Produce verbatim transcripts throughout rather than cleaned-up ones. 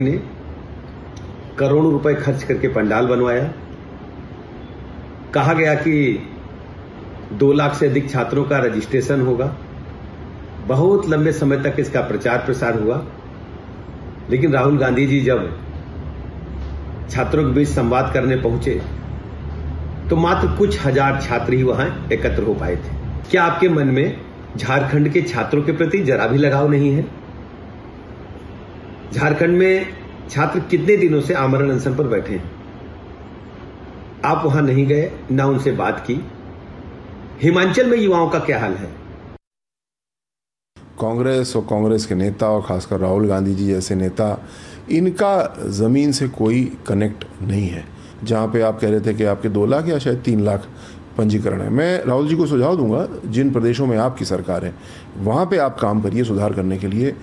ने करोड़ों रुपए खर्च करके पंडाल बनवाया। कहा गया कि दो लाख से अधिक छात्रों का रजिस्ट्रेशन होगा। बहुत लंबे समय तक इसका प्रचार प्रसार हुआ, लेकिन राहुल गांधी जी जब छात्रों के बीच संवाद करने पहुंचे तो मात्र कुछ हजार छात्र ही वहां एकत्र हो पाए थे। क्या आपके मन में झारखंड के छात्रों के प्रति जरा भी लगाव नहीं है? झारखंड में छात्र कितने दिनों से आमरण अनशन पर बैठे हैं। आप वहां नहीं गए, ना उनसे बात की। हिमाचल में युवाओं का क्या हाल है? कांग्रेस और कांग्रेस के नेता और खासकर राहुल गांधी जी जैसे नेता, इनका ज़मीन से कोई कनेक्ट नहीं है। जहां पे आप कह रहे थे कि आपके दो लाख या शायद तीन लाख पंजीकरण है, मैं राहुल जी को सुझाव दूंगा, जिन प्रदेशों में आपकी सरकार है वहां पे आप काम करिए सुधार करने के लिए।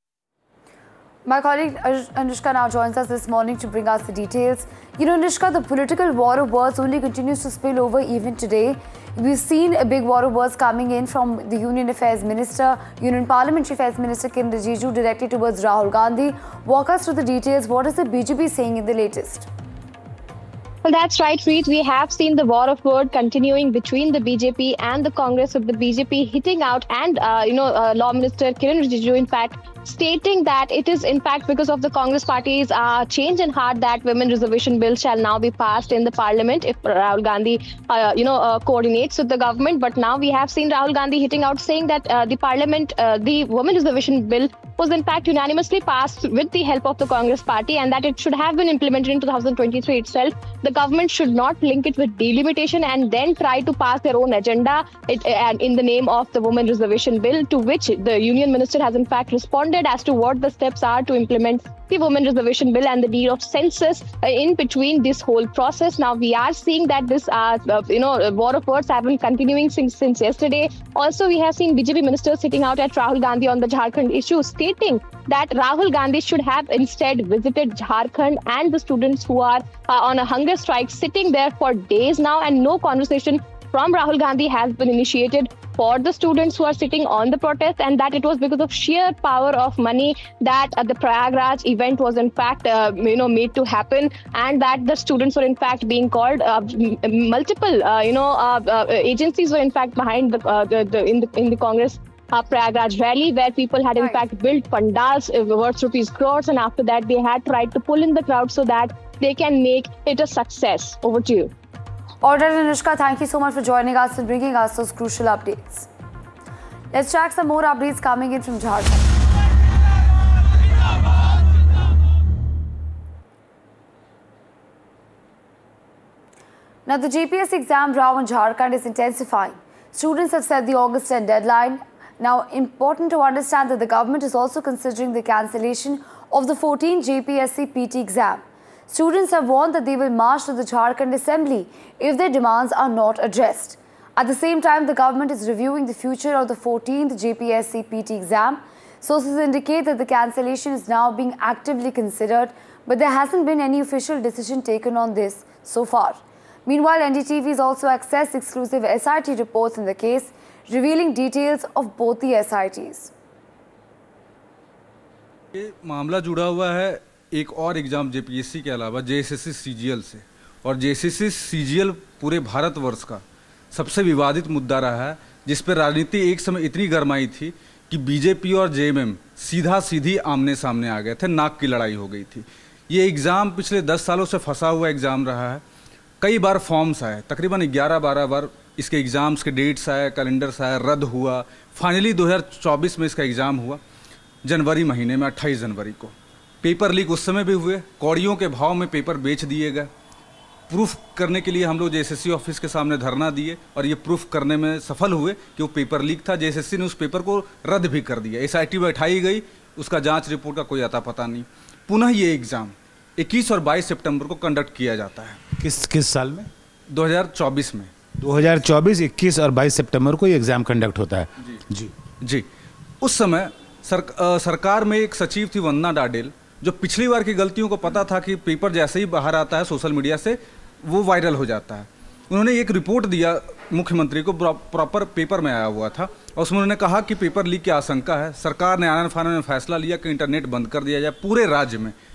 My colleague Anushka now joins us this morning to bring us the details. You know, Anushka, the political war of words only continues to spill over even today. We've seen a big war of words coming in from the Union Affairs Minister, Union Parliamentary Affairs Minister Kiren Rijiju directly towards Rahul Gandhi. Walk us through the details. What is the B J P saying in the latest? Well, that's right, Reet. We have seen the war of word continuing between the B J P and the Congress, with the B J P hitting out and, uh, you know, uh, Law Minister Kiren Rijiju, in fact, stating that it is, in fact, because of the Congress party's uh, change in heart that women reservation bill shall now be passed in the parliament if Rahul Gandhi, uh, you know, uh, coordinates with the government. But now we have seen Rahul Gandhi hitting out, saying that uh, the parliament, uh, the women reservation bill was in fact unanimously passed with the help of the Congress party, and that it should have been implemented in two thousand twenty-three itself. The government should not link it with delimitation and then try to pass their own agenda it, uh, in the name of the women reservation bill, to which the union minister has in fact responded as to what the steps are to implement the women reservation bill and the need of census uh, in between this whole process. Now we are seeing that this uh, uh, you know war of words have been continuing since, since yesterday. Also, we have seen B J P ministers sitting out at Rahul Gandhi on the Jharkhand issue, stating that Rahul Gandhi should have instead visited Jharkhand and the students who are uh, on a hunger strike sitting there for days now, and no conversation from Rahul Gandhi has been initiated for the students who are sitting on the protest, and that it was because of sheer power of money that uh, the Prayagraj event was in fact uh, you know made to happen, and that the students were in fact being called. Uh, multiple uh, you know uh, uh, agencies were in fact behind the, uh, the, the in the in the Congress Uh, Prayagraj rally, where people had in right. fact built pandals uh, worth rupees crores, and after that they had tried to pull in the crowd so that they can make it a success. Over to you. All right, Anushka, thank you so much for joining us and bringing us those crucial updates. Let's track some more updates coming in from Jharkhand. Now, the G P S C exam row in Jharkhand is intensifying. Students have set the August tenth deadline. Now, important to understand that the government is also considering the cancellation of the fourteenth J P S C P T exam. Students have warned that they will march to the Jharkhand Assembly if their demands are not addressed. At the same time, the government is reviewing the future of the fourteenth J P S C P T exam. Sources indicate that the cancellation is now being actively considered, but there hasn't been any official decision taken on this so far. Meanwhile, N D T V has also accessed exclusive S I T reports in the case, revealing details of both the S I Ts. ये मामला जुड़ा हुआ है एक और exam JPSC के अलावा JSSC CGL से, और जेएसएससी सीजीएल पूरे भारतवर्ष का सबसे विवादित मुद्दा रहा है, जिस पर राजनीति एक समय इतनी गरमाई थी कि बीजेपी और जेएमएम सीधा सीधी आमने सामने आ गए थे, नाक की लड़ाई हो गई थी। ये एग्ज़ाम पिछले दस सालों से फंसा हुआ एग्ज़ाम रहा है। कई बार फॉर्म्स आए, तकरीबन ग्यारह बारह बार इसके एग्ज़ाम्स के डेट्स आए, कैलेंडर्स आए, रद्द हुआ। फाइनली दो हज़ार चौबीस में इसका एग्ज़ाम हुआ, जनवरी महीने में अट्ठाईस जनवरी को। पेपर लीक उस समय भी हुए, कौड़ियों के भाव में पेपर बेच दिए गए। प्रूफ करने के लिए हम लोग जेएसएससी ऑफिस के सामने धरना दिए, और ये प्रूफ करने में सफल हुए कि वो पेपर लीक था। जेएसएससी ने उस पेपर को रद्द भी कर दिया, एसआईटी बैठाई गई, उसका जांच रिपोर्ट का कोई अता पता नहीं। पुनः ये एग्ज़ाम इक्कीस और बाईस सितंबर को कंडक्ट किया जाता है। किस किस साल में? दो हज़ार चौबीस में। दो हज़ार चौबीस इक्कीस और बाईस सितंबर को ये एग्ज़ाम कंडक्ट होता है। जी जी जी उस समय सर, आ, सरकार में एक सचिव थी वंदना डाडेल, जो पिछली बार की गलतियों को पता था कि पेपर जैसे ही बाहर आता है सोशल मीडिया से वो वायरल हो जाता है। उन्होंने एक रिपोर्ट दिया मुख्यमंत्री को, प्रॉपर पेपर में आया हुआ था, और उसमें उन्होंने कहा कि पेपर लीक की आशंका है। सरकार ने आनन फानन में फैसला लिया कि इंटरनेट बंद कर दिया जाए पूरे राज्य में।